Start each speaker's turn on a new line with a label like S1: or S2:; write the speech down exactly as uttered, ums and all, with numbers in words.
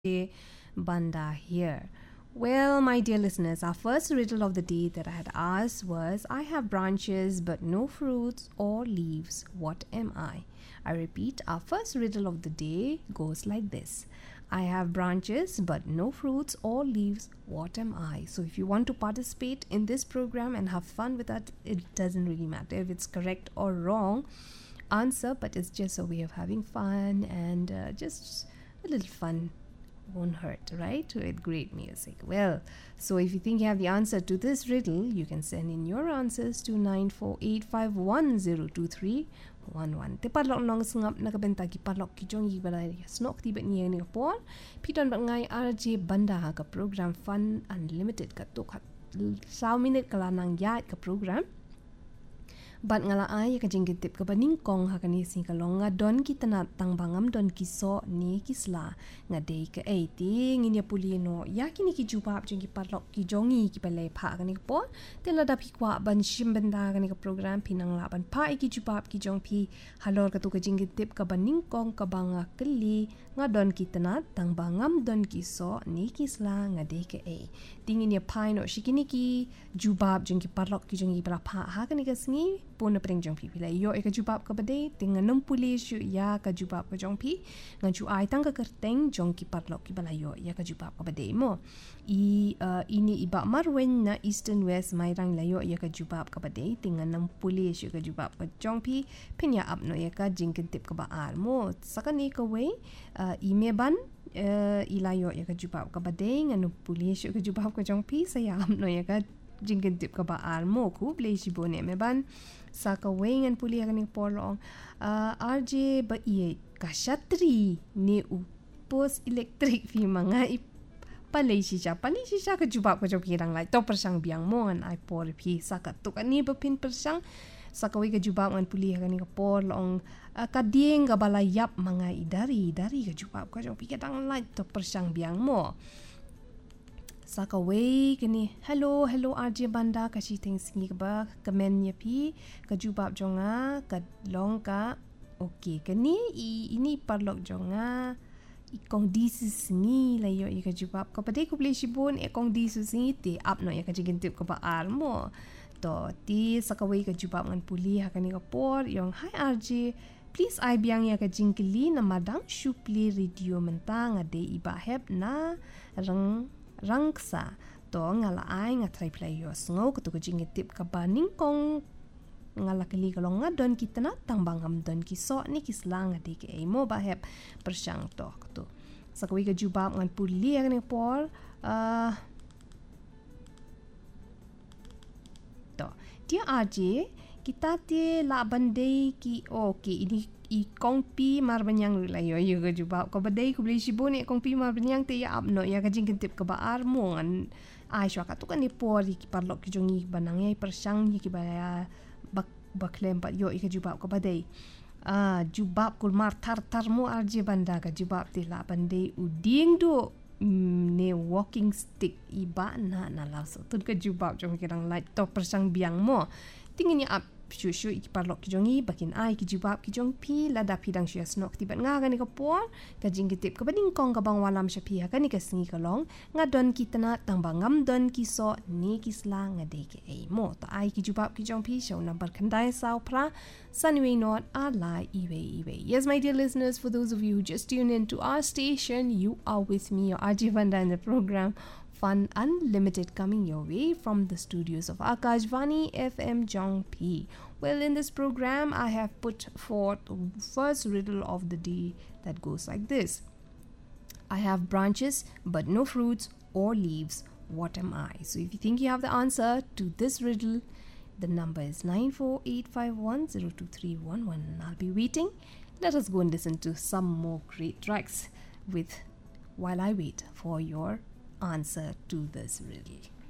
S1: Banda here. Well, my dear listeners, our first riddle of the day that I had asked was, I have branches but no fruits or leaves. What am I? I repeat, our first riddle of the day goes like this. I have branches but no fruits or leaves. What am I? So if you want to participate in this program and have fun with that, it doesn't really matter if it's correct or wrong answer, but it's just a way of having fun and uh, just a little fun won't hurt, right? With great music. Well, so if you think you have the answer to this riddle, you can send in your answers to nine four eight five one zero two three one one. Te parlok nong sengap nakabenta ki parlok ki jong balai snok tibet ni ni pon piton bat ngai R J Banda ka program Fun Unlimited ka to khat sau minute kala nang ya ka program bat ngala ay ka jingit tip ka baning kong ha kani sing ka longa don kita na tang bangam don kiso ni kisla nga day ka eighty nginya pulino ya kini ki jupap jingi parlok ki jongi ki balai pha kani po tela da phikwa ban shim benda kani ka program pinang la ban pha ki jupap ki jong phi halor ka tu ka jingit tip ka baning kong ka banga kli nga don kita na tang bangam don kiso ni kisla nga day ka e tingin ya pai no shikini ki jupap jingi parlok ki jongi bra pha ha kani ka singi pun pring jong pi pila yo e ka jubab ka bade tinga nam pulis yu ya ka jubab ka jong pi nga ju ai tang ka kerteng jong ki parlok ki bala yo ya ka jubab ka bade mo i uh, ini iba marwen na eastern west mai rang la yo ya ka jubab ka bade tinga nam pulis yu ka jubab ka jong pi pinya up no ya ka jingkin tip ka ba ar mo sakani ka we uh, i me ban uh, ilayo ya ka jubab ka bade nga nam pulis yu ka jubab ka jong pi saya am no ya ka jingkin tip ka ba ar mo ku ble si bone me ban saka wengan puli akan polong uh, R J ba iye kashatri ni upos elektrik fi mga ip palay siya palay siya ka jubab ka jog kirang lai to persang biang mo an ai por pi saka to kan ni ba pin persang saka we ka jubab ngan puli akan polong uh, kading ka balayap mga idari dari ka jubab ka jog pi kadang lai to persang biang mo saka way kani hello hello R J Banda kasi things ni ba comment niya pi ka jubab jonga ka long ka okay kani i, ini parlok jonga ikong disis ni layo i ka jubab ka pade ko play sibon ikong disis ni ti up no ya ka jigintip ka ba armo to ti saka way ka jubab ngan puli ha kani ka por yung hi R J please ay biang ya ka jingkili na madang shupli radio mentang ade iba heb na rang rangsa to ngala ai nga try play yo sngo ko to jing tip ka baning kong ngala kali kalong nga don kita na tambang am don kiso ni kislang ade ke mo ba hep persyang to to sa ko ga jubab ngan puli ang ni por uh, to dia aje kita te la bandai ki okay ini i kong pi mar banyang la yo yo ga jubab ko badai ko bli sibone kong pi mar banyang te ya apno ya ka jingkin tip ka ba armo an ai shwa ka to kan ni por ki parlok ki jongi banang ai persang ki ba bak baklem ba yo i ka jubab ko badai ah jubab kul mar tar tar mo R J Banda ka jubab te la bandai uding do mm, ne walking stick iba na na la so tun ka jubab jong kirang light to persang biang mo tingin ya ap shu shu iki parlok ki jongi bakin ai ki jubab ki jong pi lada pidang shu snok tibat nga gani ka por ka jing tip ka bading kong ka bang walam sha pi ka ni ka singi ka long nga don ki tana tang bangam don ki so ni ki sla nga de ke ai mo ta ai ki jubab ki jong pi show number kandai sao pra sunway not a lai iwe iwe. Yes, my dear listeners, for those of you who just tuned in to our station, you are with me, your R J Banda, in the program Fun Unlimited, coming your way from the studios of Akashvani F M Jongpi. Well, in this program, I have put forth first riddle of the day that goes like this. I have branches but no fruits or leaves. What am I? So if you think you have the answer to this riddle, the number is nine four eight five one zero two three one one. I'll be waiting. Let us go and listen to some more great tracks with while I wait for your answer to this riddle.